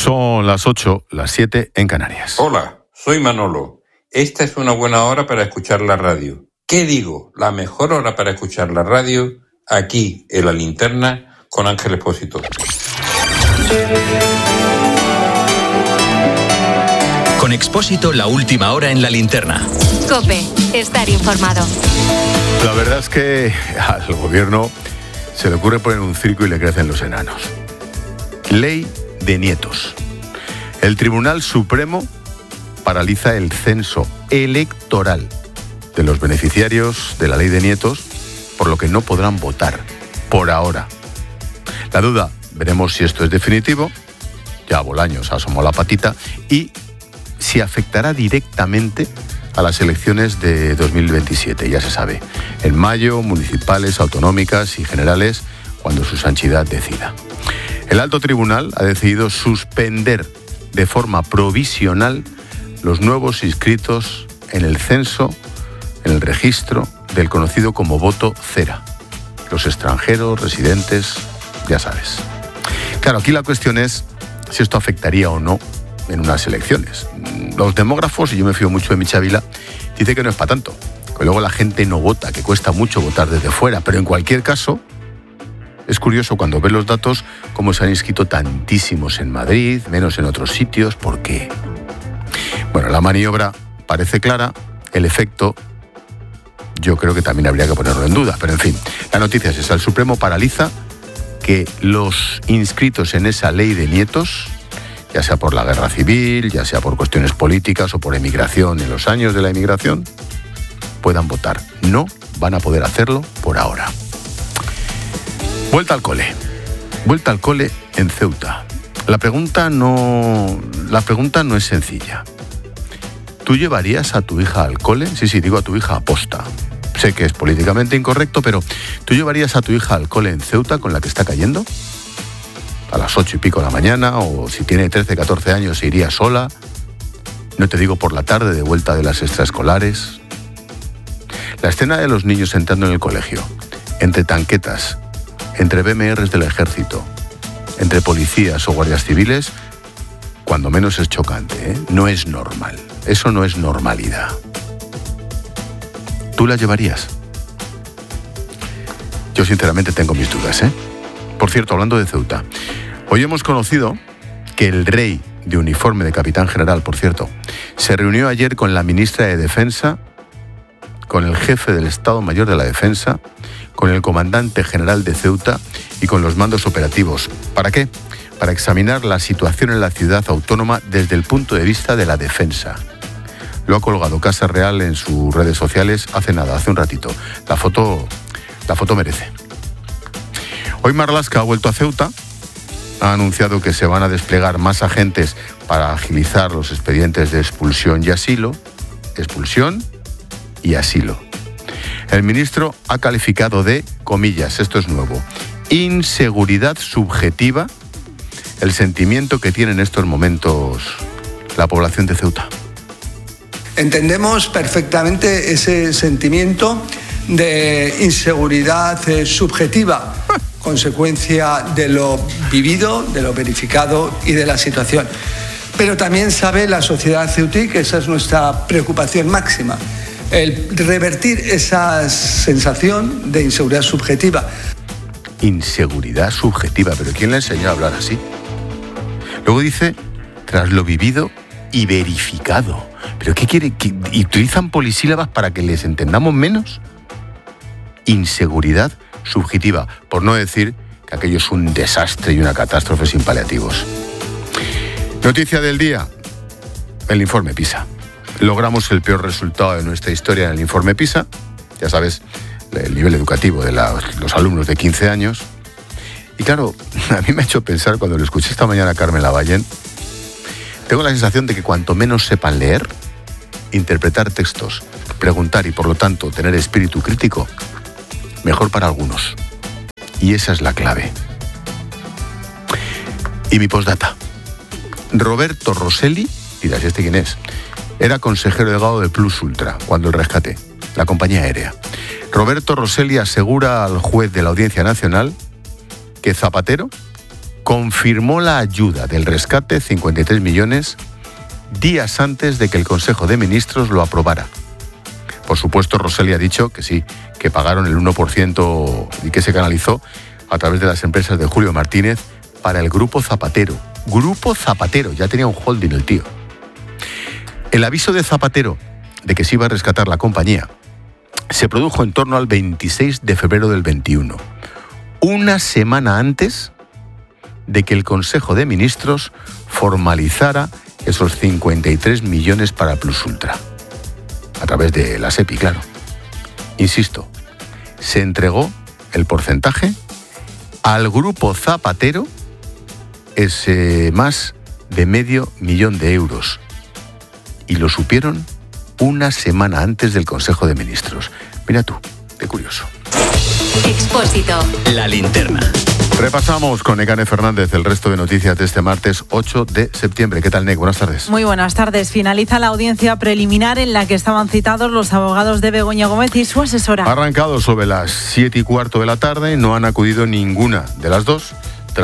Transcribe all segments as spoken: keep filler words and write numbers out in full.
Son las ocho, las siete en Canarias. Hola, soy Manolo. Esta es una buena hora para escuchar la radio. ¿Qué digo? La mejor hora para escuchar la radio, aquí en La Linterna, con Ángel Expósito. Con Expósito, la última hora en La Linterna. COPE, estar informado. La verdad es que al gobierno se le ocurre poner un circo y le crecen los enanos. Ley de nietos. El Tribunal Supremo paraliza el censo electoral de los beneficiarios de la ley de nietos, por lo que no podrán votar, por ahora. La duda, veremos si esto es definitivo, ya Bolaños asomó la patita, y si afectará directamente a las elecciones de dos mil veintisiete, ya se sabe, en mayo, municipales, autonómicas y generales, cuando su santidad decida. El alto tribunal ha decidido suspender de forma provisional los nuevos inscritos en el censo, en el registro del conocido como voto cera. Los extranjeros, residentes, ya sabes. Claro, aquí la cuestión es si esto afectaría o no en unas elecciones. Los demógrafos, y yo me fío mucho de Micha Vila, dice que no es para tanto, que luego la gente no vota, que cuesta mucho votar desde fuera, pero en cualquier caso, es curioso cuando ves los datos cómo se han inscrito tantísimos en Madrid, menos en otros sitios. ¿Por qué? Bueno, la maniobra parece clara, el efecto yo creo que también habría que ponerlo en duda, pero en fin, la noticia es esa: el Supremo paraliza que los inscritos en esa ley de nietos, ya sea por la guerra civil, ya sea por cuestiones políticas o por emigración en los años de la emigración, puedan votar. No van a poder hacerlo por ahora. Vuelta al cole. Vuelta al cole en Ceuta. La pregunta no, la pregunta no es sencilla. ¿Tú llevarías a tu hija al cole? Sí, sí, digo a tu hija aposta. Sé que es políticamente incorrecto, pero ¿tú llevarías a tu hija al cole en Ceuta con la que está cayendo? A las ocho y pico de la mañana, o si tiene trece, catorce años se iría sola. No te digo por la tarde de vuelta de las extraescolares. La escena de los niños entrando en el colegio, entre tanquetas, entre B M Rs del ejército, entre policías o guardias civiles, cuando menos es chocante, ¿eh? No es normal. Eso no es normalidad. ¿Tú la llevarías? Yo sinceramente tengo mis dudas, ¿eh? Por cierto, hablando de Ceuta, hoy hemos conocido que el rey de uniforme de capitán general, por cierto, se reunió ayer con la ministra de Defensa, con el jefe del Estado Mayor de la Defensa, con el comandante general de Ceuta y con los mandos operativos. ¿Para qué? Para examinar la situación en la ciudad autónoma desde el punto de vista de la defensa. Lo ha colgado Casa Real en sus redes sociales hace nada, hace un ratito. La foto, la foto merece. Hoy Marlaska ha vuelto a Ceuta, ha anunciado que se van a desplegar más agentes para agilizar los expedientes de expulsión y asilo, expulsión y asilo. El ministro ha calificado de, comillas, esto es nuevo, inseguridad subjetiva, el sentimiento que tiene en estos momentos la población de Ceuta. Entendemos perfectamente ese sentimiento de inseguridad eh, subjetiva, consecuencia de lo vivido, de lo verificado y de la situación. Pero también sabe la sociedad ceutí que esa es nuestra preocupación máxima, el revertir esa sensación de inseguridad subjetiva. Inseguridad subjetiva, pero ¿quién le enseñó a hablar así? Luego dice, tras lo vivido y verificado. ¿Pero qué quiere? ¿Que utilizan polisílabas para que les entendamos menos? Inseguridad subjetiva, por no decir que aquello es un desastre y una catástrofe sin paliativos. Noticia del día, el informe PISA. Logramos el peor resultado de nuestra historia en el informe PISA, ya sabes, el nivel educativo de la, los alumnos de quince años. Y claro, a mí me ha hecho pensar, cuando lo escuché esta mañana a Carmen Lavallén, tengo la sensación de que cuanto menos sepan leer, interpretar textos, preguntar y por lo tanto tener espíritu crítico, mejor para algunos. Y esa es la clave. Y mi postdata. Roberto Rosselli, dirás, ¿este quién es? Era consejero delegado de Plus Ultra, cuando el rescate, la compañía aérea. Roberto Rosselli asegura al juez de la Audiencia Nacional que Zapatero confirmó la ayuda del rescate, cincuenta y tres millones, días antes de que el Consejo de Ministros lo aprobara. Por supuesto, Rosell ha dicho que sí, que pagaron el uno por ciento y que se canalizó a través de las empresas de Julio Martínez para el Grupo Zapatero. Grupo Zapatero, ya tenía un holding el tío. El aviso de Zapatero de que se iba a rescatar la compañía se produjo en torno al veintiséis de febrero del veintiuno, una semana antes de que el Consejo de Ministros formalizara esos cincuenta y tres millones para Plus Ultra. A través de la SEPI, claro. Insisto, se entregó el porcentaje al Grupo Zapatero, ese más de medio millón de euros. Y lo supieron una semana antes del Consejo de Ministros. Mira tú, qué curioso. Expósito. La linterna. Repasamos con Nekane Fernández el resto de noticias de este martes ocho de septiembre. ¿Qué tal, Nek? Buenas tardes. Muy buenas tardes. Finaliza la audiencia preliminar en la que estaban citados los abogados de Begoña Gómez y su asesora. Ha arrancado sobre las siete y cuarto de la tarde. No han acudido ninguna de las dos.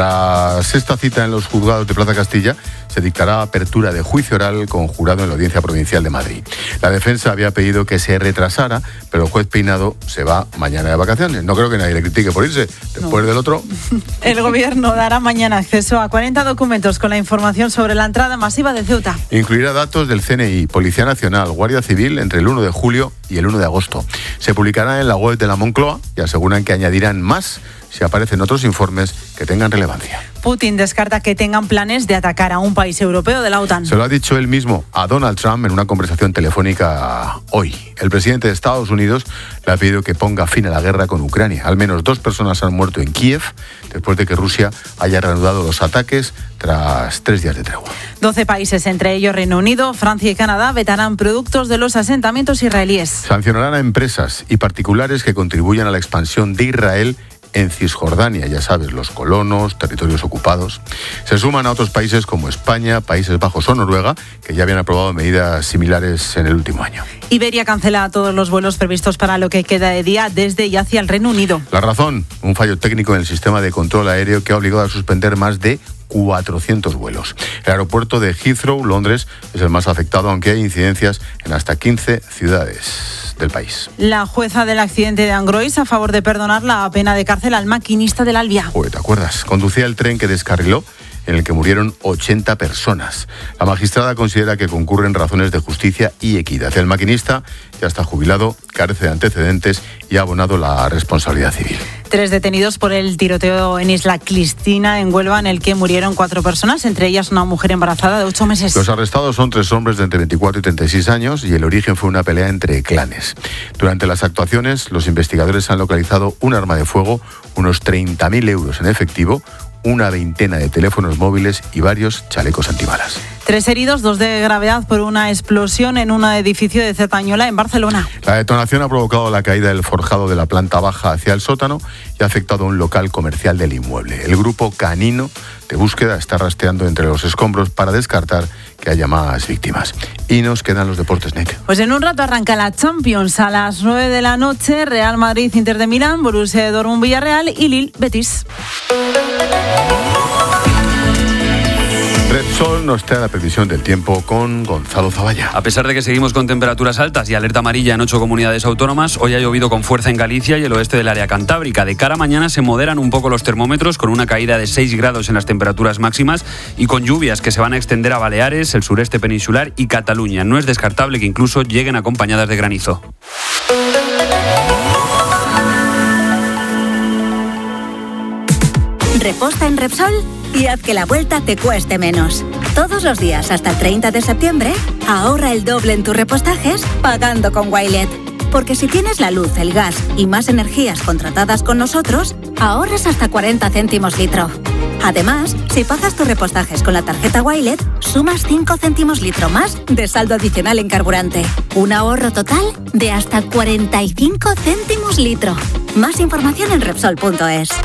Tras esta cita en los juzgados de Plaza Castilla, se dictará apertura de juicio oral con jurado en la Audiencia Provincial de Madrid. La defensa había pedido que se retrasara, pero el juez Peinado se va mañana de vacaciones. No creo que nadie le critique por irse. Después no. del otro... El Gobierno dará mañana acceso a cuarenta documentos con la información sobre la entrada masiva de Ceuta. Incluirá datos del C N I, Policía Nacional, Guardia Civil entre el uno de julio y el uno de agosto. Se publicará en la web de la Moncloa y aseguran que añadirán más si aparecen otros informes que tengan relevancia. Putin descarta que tengan planes de atacar a un país europeo de la OTAN. Se lo ha dicho él mismo a Donald Trump en una conversación telefónica hoy. El presidente de Estados Unidos le ha pedido que ponga fin a la guerra con Ucrania. Al menos dos personas han muerto en Kiev después de que Rusia haya reanudado los ataques tras tres días de tregua. Doce países, entre ellos Reino Unido, Francia y Canadá, vetarán productos de los asentamientos israelíes. Sancionarán a empresas y particulares que contribuyan a la expansión de Israel en Cisjordania, ya sabes, los colonos, territorios ocupados. Se suman a otros países como España, Países Bajos o Noruega, que ya habían aprobado medidas similares en el último año. Iberia cancela todos los vuelos previstos para lo que queda de día desde y hacia el Reino Unido. La razón, un fallo técnico en el sistema de control aéreo que ha obligado a suspender más de cuatrocientos vuelos. El aeropuerto de Heathrow, Londres, es el más afectado, aunque hay incidencias en hasta quince ciudades del país. La jueza del accidente de Angrois a favor de perdonar la pena de cárcel al maquinista del Alvia. Joder, ¿te acuerdas? Conducía el tren que descarriló, en el que murieron ochenta personas. La magistrada considera que concurren razones de justicia y equidad. El maquinista ya está jubilado, carece de antecedentes y ha abonado la responsabilidad civil. Tres detenidos por el tiroteo en Isla Cristina, en Huelva, en el que murieron cuatro personas, entre ellas una mujer embarazada de ocho meses. Los arrestados son tres hombres de entre veinticuatro y treinta y seis años y el origen fue una pelea entre clanes. Durante las actuaciones, los investigadores han localizado un arma de fuego, unos treinta mil euros en efectivo, una veintena de teléfonos móviles y varios chalecos antibalas. Tres heridos, dos de gravedad por una explosión en un edificio de Cerdañola, en Barcelona. La detonación ha provocado la caída del forjado de la planta baja hacia el sótano y ha afectado a un local comercial del inmueble. El grupo canino de búsqueda está rastreando entre los escombros para descartar que haya más víctimas. Y nos quedan los deportes, Nick. Pues en un rato arranca la Champions a las nueve de la noche. Real Madrid, Inter de Milán, Borussia Dortmund, Villarreal y Lille, Betis. Repsol nos trae la previsión del tiempo con Gonzalo Zavalla. A pesar de que seguimos con temperaturas altas y alerta amarilla en ocho comunidades autónomas, hoy ha llovido con fuerza en Galicia y el oeste del área cantábrica. De cara a mañana se moderan un poco los termómetros con una caída de seis grados en las temperaturas máximas y con lluvias que se van a extender a Baleares, el sureste peninsular y Cataluña. No es descartable que incluso lleguen acompañadas de granizo. Reposta en Repsol y haz que la vuelta te cueste menos. Todos los días hasta el treinta de septiembre, ahorra el doble en tus repostajes pagando con Wilet. Porque si tienes la luz, el gas y más energías contratadas con nosotros, ahorras hasta cuarenta céntimos litro. Además, si pagas tus repostajes con la tarjeta Wilet, sumas cinco céntimos litro más de saldo adicional en carburante. Un ahorro total de hasta cuarenta y cinco céntimos litro. Más información en Repsol punto es.